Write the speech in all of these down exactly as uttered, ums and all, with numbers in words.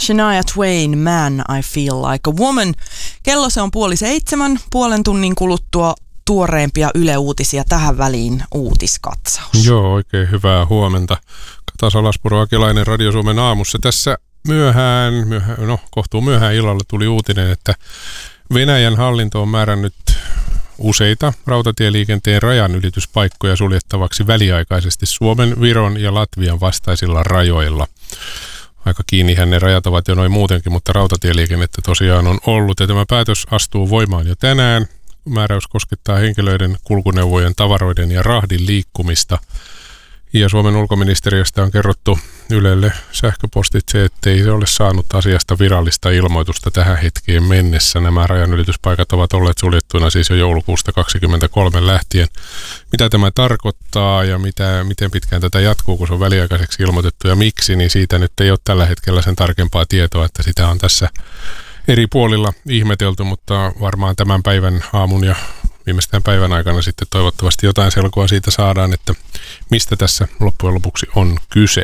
Shania Twain, Man, I Feel Like a Woman. Kello se on puoli seitsemän, puolen tunnin kuluttua tuoreempia Yle Uutisia tähän väliin uutiskatsaus. Joo, oikein hyvää huomenta. Kata Salaspuro, Akelainen Radio Suomen aamussa. Tässä myöhään, myöhään, no kohtuu myöhään illalla tuli uutinen, että Venäjän hallinto on määrännyt useita rautatieliikenteen rajanylityspaikkoja suljettavaksi väliaikaisesti Suomen, Viron ja Latvian vastaisilla rajoilla. Aika kiinnihän ne rajat ovat jo noin muutenkin, mutta rautatieliikennettä tosiaan on ollut ja tämä päätös astuu voimaan jo tänään. Määräys koskettaa henkilöiden, kulkuneuvojen, tavaroiden ja rahdin liikkumista. Ja Suomen ulkoministeriöstä on kerrottu Ylelle sähköpostitse, ettei se ole saanut asiasta virallista ilmoitusta tähän hetkeen mennessä. Nämä rajanylityspaikat ovat olleet suljettuina siis jo joulukuusta kaksikymmentäkolme lähtien. Mitä tämä tarkoittaa ja mitä, miten pitkään tätä jatkuu, kun se on väliaikaiseksi ilmoitettu ja miksi, niin siitä nyt ei ole tällä hetkellä sen tarkempaa tietoa, että sitä on tässä eri puolilla ihmetelty, mutta varmaan tämän päivän aamun ja viimeistään päivän aikana sitten toivottavasti jotain selkoa siitä saadaan, että mistä tässä loppujen lopuksi on kyse.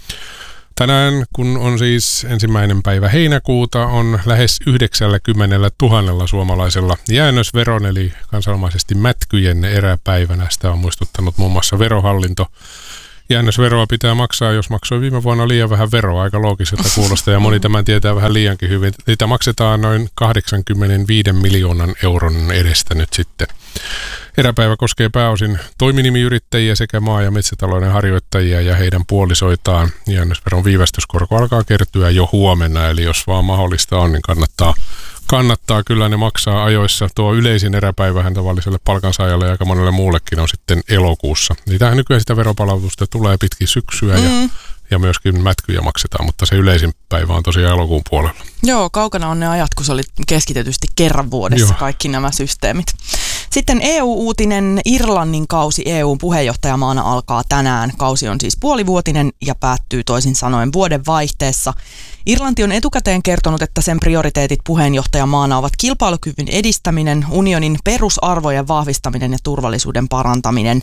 Tänään, kun on siis ensimmäinen päivä heinäkuuta, on lähes yhdeksänkymmentätuhatta suomalaisella jäännösveron, eli kansanomaisesti mätkyjen eräpäivänä. Sitä on muistuttanut muun muassa Verohallinto. Jäännösveroa pitää maksaa, jos maksoi viime vuonna liian vähän veroa, aika loogiselta kuulosta, ja moni tämän tietää vähän liiankin hyvin. Niitä maksetaan noin kahdeksankymmentäviisi miljoonan euron edestä nyt sitten. Eräpäivä koskee pääosin toiminimiyrittäjiä sekä maa- ja metsätalouden harjoittajia ja heidän puolisoitaan. Jäännösveron viivästyskorko alkaa kertyä jo huomenna, eli jos vaan mahdollista on, niin kannattaa Kannattaa kyllä ne maksaa ajoissa. Tuo yleisin eräpäivähän tavalliselle palkansaajalle ja aika monelle muullekin on sitten elokuussa. Niitähän nykyään sitä veropalautusta tulee pitkin syksyä mm. ja, ja myöskin mätkyjä maksetaan, mutta se yleisin päivä on tosiaan elokuun puolella. Joo, kaukana on ne ajat, kun se oli keskitetysti kerran vuodessa Joo. kaikki nämä systeemit. Sitten E U-uutinen. Irlannin kausi E U:n puheenjohtajamaana alkaa tänään. Kausi on siis puolivuotinen ja päättyy toisin sanoen vuoden vaihteessa. Irlanti on etukäteen kertonut, että sen prioriteetit puheenjohtajamaana ovat kilpailukyvyn edistäminen, unionin perusarvojen vahvistaminen ja turvallisuuden parantaminen.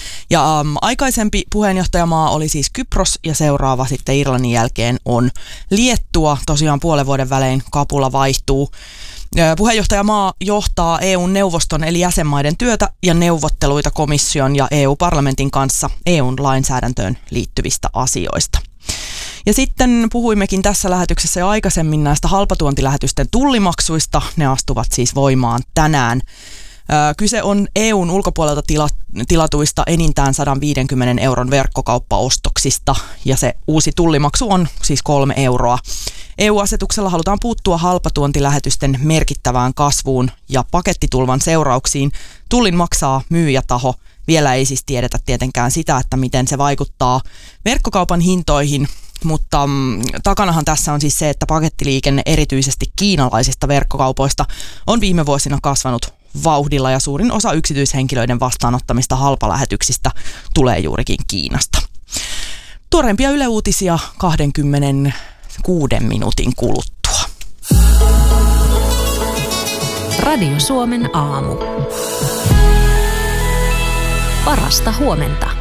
Ja äm, aikaisempi puheenjohtajamaa oli siis Kypros ja seuraava sitten Irlannin jälkeen on Liettua. Tosiaan puolen vuoden välein kapula vaihtuu. Puheenjohtajamaa johtaa E U-neuvoston eli jäsenmaiden työtä ja neuvotteluita komission ja E U-parlamentin kanssa E U-lainsäädäntöön liittyvistä asioista. Ja sitten puhuimmekin tässä lähetyksessä jo aikaisemmin näistä halpatuontilähetysten tullimaksuista. Ne astuvat siis voimaan tänään. Kyse on E U:n ulkopuolelta tila, tilatuista enintään sata viisikymmentä euron verkkokauppaostoksista ja se uusi tullimaksu on siis kolme euroa. E U-asetuksella halutaan puuttua halpatuontilähetysten merkittävään kasvuun ja pakettitulvan seurauksiin. Tullin maksaa myyjätaho. Vielä ei siis tiedetä tietenkään sitä, että miten se vaikuttaa verkkokaupan hintoihin, mutta mm, takanahan tässä on siis se, että pakettiliikenne erityisesti kiinalaisista verkkokaupoista on viime vuosina kasvanut vauhdilla ja suurin osa yksityishenkilöiden vastaanottamista halpalähetyksistä tulee juurikin Kiinasta. Tuoreimpia Yle Uutisia kaksikymmentäkuuden minuutin kuluttua. Radio Suomen aamu. Parasta huomenta.